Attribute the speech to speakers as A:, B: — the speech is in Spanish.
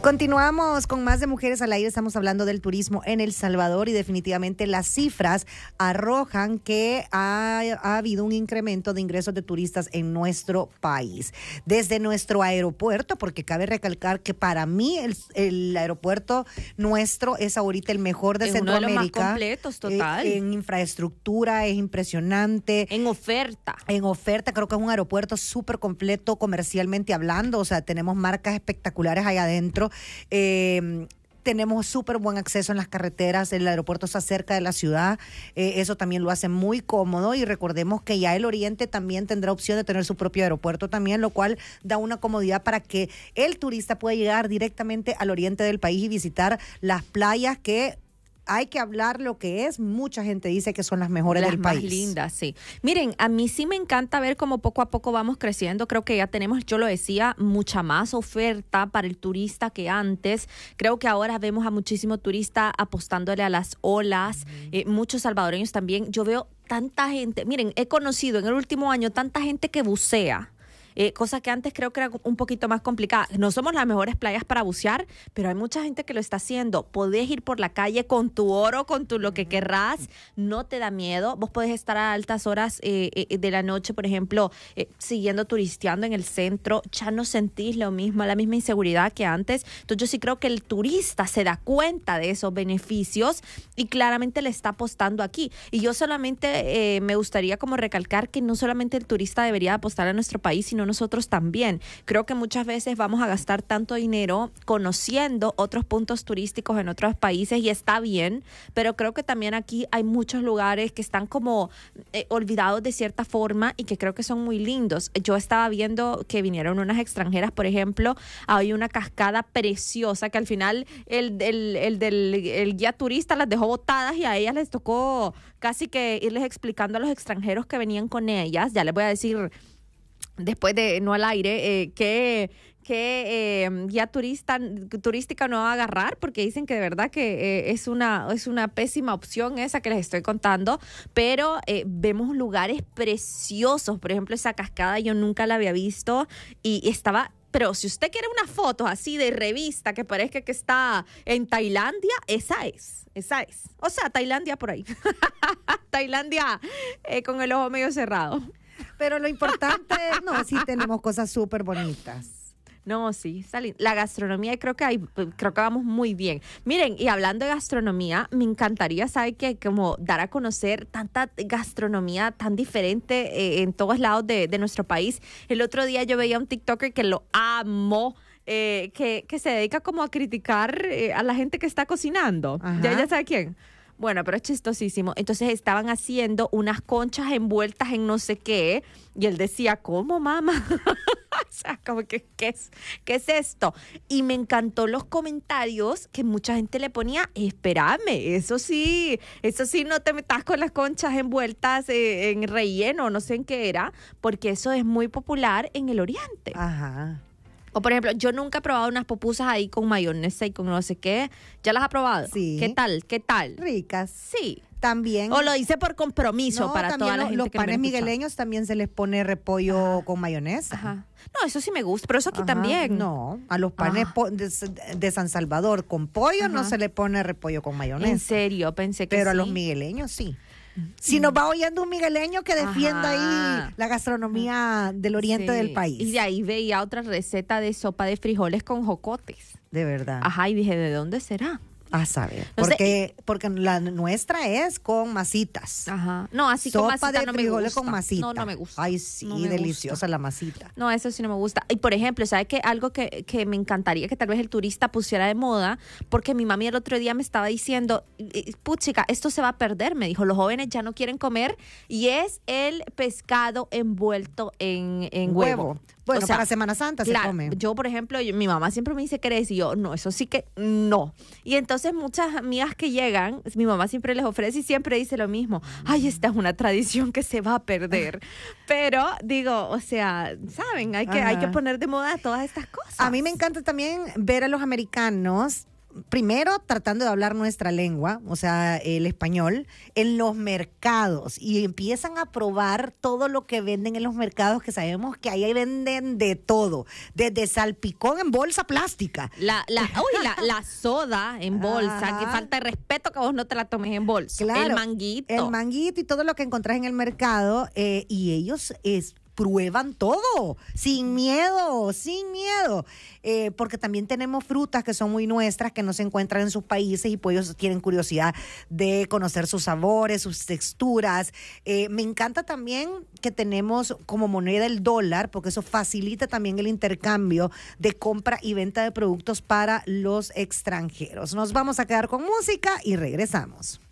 A: Continuamos con más de Mujeres al Aire. Estamos hablando del turismo en El Salvador y definitivamente las cifras arrojan que ha habido un incremento de ingresos de turistas en nuestro país. Desde nuestro aeropuerto, porque cabe recalcar que para mí el aeropuerto nuestro es ahorita el mejor de Centroamérica.
B: Uno de los más completos, total.
A: En infraestructura es impresionante.
B: En oferta.
A: En oferta, creo que es un aeropuerto súper completo comercialmente hablando. O sea, tenemos marcas espectaculares allá adentro. Tenemos súper buen acceso en las carreteras, el aeropuerto está cerca de la ciudad, eso también lo hace muy cómodo y recordemos que ya el Oriente también tendrá opción de tener su propio aeropuerto también, lo cual da una comodidad para que el turista pueda llegar directamente al oriente del país y visitar las playas que hay que hablar lo que es. Mucha gente dice que son las mejores del país.
B: Las más lindas, sí. Miren, a mí sí me encanta ver cómo poco a poco vamos creciendo. Creo que ya tenemos, yo lo decía, mucha más oferta para el turista que antes. Creo que ahora vemos a muchísimo turista apostándole a las olas. Muchos salvadoreños también. Yo veo tanta gente. Miren, he conocido en el último año tanta gente que bucea. Cosa que antes creo que era un poquito más complicada. No somos las mejores playas para bucear, pero hay mucha gente que lo está haciendo. Podés ir por la calle con tu oro, con tu lo que querrás, no te da miedo. Vos podés estar a altas horas de la noche, por ejemplo, siguiendo turisteando en el centro. Ya no sentís lo mismo, la misma inseguridad que antes. Entonces yo sí creo que el turista se da cuenta de esos beneficios y claramente le está apostando aquí. Y yo solamente me gustaría como recalcar que no solamente el turista debería apostar a nuestro país, sino nosotros también. Creo que muchas veces vamos a gastar tanto dinero conociendo otros puntos turísticos en otros países y está bien, pero creo que también aquí hay muchos lugares que están como olvidados de cierta forma y que creo que son muy lindos. Yo estaba viendo que vinieron unas extranjeras, por ejemplo, hay una cascada preciosa que al final el guía turista las dejó botadas y a ellas les tocó casi que irles explicando a los extranjeros que venían con ellas. Ya les voy a decir después de no al aire, que guía turística no va a agarrar, porque dicen que de verdad que es una pésima opción esa que les estoy contando, pero vemos lugares preciosos. Por ejemplo, esa cascada yo nunca la había visto y estaba... Pero si usted quiere una foto así de revista que parezca que está en Tailandia, esa es. O sea, Tailandia por ahí. Tailandia con el ojo medio cerrado.
A: Pero lo importante es, no, sí tenemos cosas súper bonitas.
B: No, sí, la gastronomía creo que vamos muy bien. Miren, y hablando de gastronomía, me encantaría, ¿sabe qué? Como dar a conocer tanta gastronomía tan diferente en todos lados de nuestro país. El otro día yo veía un TikToker que lo amo, que se dedica como a criticar a la gente que está cocinando. ¿Ya sabe quién? Bueno, pero es chistosísimo. Entonces estaban haciendo unas conchas envueltas en no sé qué y él decía, ¿cómo, mamá? O sea, como que, ¿qué es esto? Y me encantó los comentarios que mucha gente le ponía, espérame, eso sí, no te metas con las conchas envueltas en relleno, no sé en qué era, porque eso es muy popular en el Oriente.
A: Ajá.
B: O por ejemplo, yo nunca he probado unas pupusas ahí con mayonesa y con no sé qué. ¿Ya las has probado?
A: Sí.
B: ¿Qué tal?
A: Ricas.
B: Sí.
A: También.
B: O lo hice por compromiso para toda la gente
A: los
B: que
A: panes
B: me escucha.
A: migueleños también se les pone repollo con mayonesa.
B: Ajá. No, eso sí me gusta, pero eso aquí también.
A: No, a los panes de San Salvador con pollo no se le pone repollo con mayonesa.
B: En serio, pensé que
A: pero
B: sí.
A: a los migueleños sí. Si nos va oyendo un migueleño que defienda ahí la gastronomía del oriente del país.
B: Y de ahí veía otra receta de sopa de frijoles con jocotes.
A: De verdad.
B: Ajá, y dije, ¿de dónde será?
A: A saber,
B: No sé,
A: porque la nuestra es con masitas.
B: Ajá. No, así
A: sopa
B: con masita
A: de
B: no me
A: frijoles
B: gusta.
A: con masita.
B: No me gusta.
A: Ay, sí,
B: no me
A: deliciosa
B: gusta.
A: la masita.
B: No, eso sí no me gusta. Y por ejemplo, ¿sabes qué? Algo que me encantaría que tal vez el turista pusiera de moda, porque mi mami el otro día me estaba diciendo, puchica, esto se va a perder, me dijo, los jóvenes ya no quieren comer, y es el pescado envuelto en huevo.
A: Bueno,
B: o sea,
A: para Semana Santa
B: claro,
A: se come.
B: Yo, por ejemplo, mi mamá siempre me dice, ¿querés? Y yo, no, eso sí que no. Y entonces muchas amigas que llegan, mi mamá siempre les ofrece y siempre dice lo mismo. Ay, esta es una tradición que se va a perder. Pero, digo, o sea, ¿saben? Hay que poner de moda todas estas cosas.
A: A mí me encanta también ver a los americanos primero tratando de hablar nuestra lengua, o sea, el español, en los mercados y empiezan a probar todo lo que venden en los mercados, que sabemos que ahí venden de todo, desde salpicón en bolsa plástica.
B: La soda en bolsa, que falta de respeto que vos no te la tomes en bolsa.
A: Claro,
B: el manguito.
A: El manguito y todo lo que encontrás en el mercado, y ellos prueban todo, sin miedo, porque también tenemos frutas que son muy nuestras, que no se encuentran en sus países y pues ellos tienen curiosidad de conocer sus sabores, sus texturas. Me encanta también que tenemos como moneda el dólar, porque eso facilita también el intercambio de compra y venta de productos para los extranjeros. Nos vamos a quedar con música y regresamos.